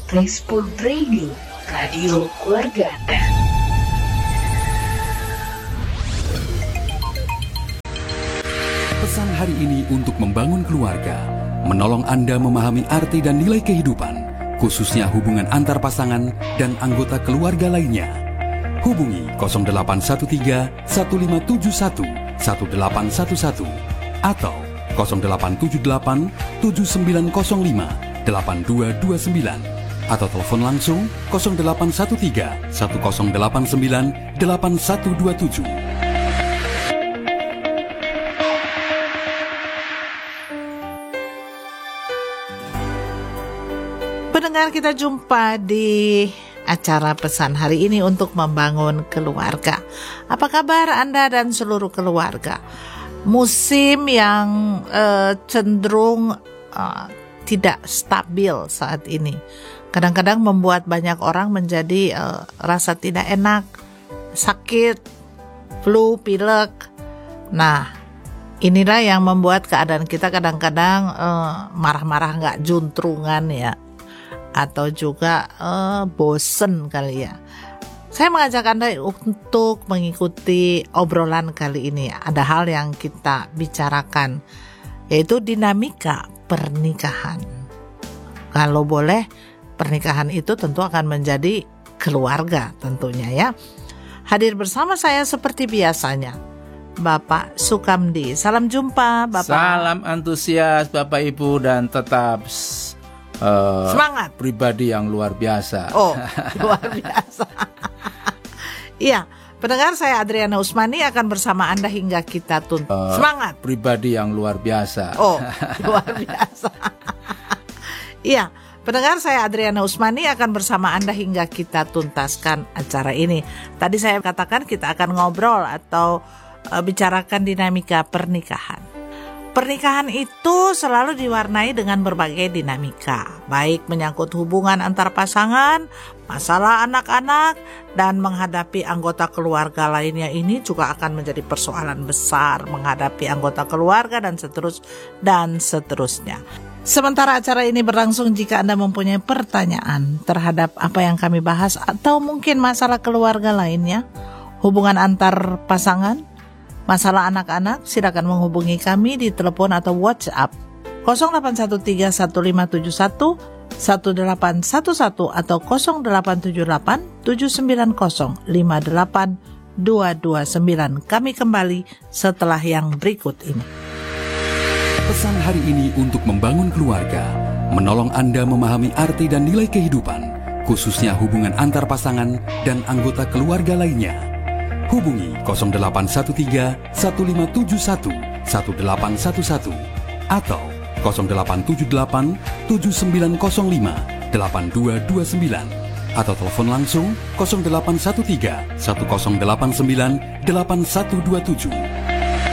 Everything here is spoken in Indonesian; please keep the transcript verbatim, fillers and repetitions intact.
Respon Radio, radio keluarga Anda. Pesan hari ini untuk membangun keluarga, menolong Anda memahami arti dan nilai kehidupan, khususnya hubungan antar pasangan dan anggota keluarga lainnya. Hubungi nol delapan satu tiga, satu lima tujuh satu, satu delapan satu satu atau nol delapan tujuh delapan, tujuh sembilan nol lima, delapan dua dua sembilan atau telepon langsung nol delapan satu tiga, satu nol delapan sembilan, delapan satu dua tujuh. Pendengar, kita jumpa di acara pesan hari ini untuk membangun keluarga. Apa kabar Anda dan seluruh keluarga? Musim yang uh, cenderung uh, tidak stabil saat ini kadang-kadang membuat banyak orang menjadi uh, rasa tidak enak, sakit, flu, pilek. Nah, inilah yang membuat keadaan kita kadang-kadang uh, marah-marah nggak juntrungan ya, atau juga uh, bosen kali ya. Saya mengajak Anda untuk mengikuti obrolan kali ini. Ada hal yang kita bicarakan, yaitu dinamika pernikahan. Kalau boleh, pernikahan itu tentu akan menjadi keluarga tentunya ya. Hadir bersama saya seperti biasanya Bapak Sukamdi. Salam jumpa Bapak. Salam antusias Bapak Ibu, dan tetap uh, semangat. Pribadi yang luar biasa. Oh, luar biasa. Iya, pendengar, saya Adriana Usmani akan bersama Anda hingga kita tuntas. Uh, semangat. Pribadi yang luar biasa. Oh, luar biasa. Iya, pendengar, saya Adriana Usmani akan bersama Anda hingga kita tuntaskan acara ini. Tadi saya katakan kita akan ngobrol atau uh, bicarakan dinamika pernikahan. Pernikahan itu selalu diwarnai dengan berbagai dinamika, baik menyangkut hubungan antar pasangan, masalah anak-anak, dan menghadapi anggota keluarga lainnya. Ini juga akan menjadi persoalan besar menghadapi anggota keluarga dan seterus dan seterusnya. Sementara acara ini berlangsung, jika Anda mempunyai pertanyaan terhadap apa yang kami bahas atau mungkin masalah keluarga lainnya, hubungan antar pasangan, masalah anak-anak, silakan menghubungi kami di telepon atau WhatsApp nol delapan satu tiga, satu lima tujuh satu, satu delapan satu satu atau nol delapan tujuh delapan, tujuh sembilan nol, lima delapan dua dua sembilan. Kami kembali setelah yang berikut ini. Pesan hari ini untuk membangun keluarga, menolong Anda memahami arti dan nilai kehidupan, khususnya hubungan antar pasangan dan anggota keluarga lainnya. Hubungi nol delapan satu tiga, satu lima tujuh satu, satu delapan satu satu atau nol delapan tujuh delapan, tujuh sembilan nol lima, delapan dua dua sembilan atau telepon langsung nol delapan satu tiga, satu nol delapan sembilan, delapan satu dua tujuh.